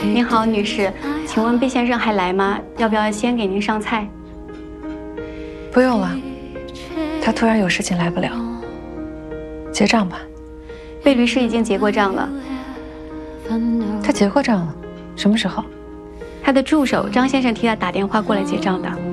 您好，女士，请问毕先生还来吗？要不要先给您上菜？ 不用了，他突然有事情来不了。结账吧。 贝律师已经结过账了。 他结过账了？什么时候？ 他的助手张先生替他打电话过来结账的。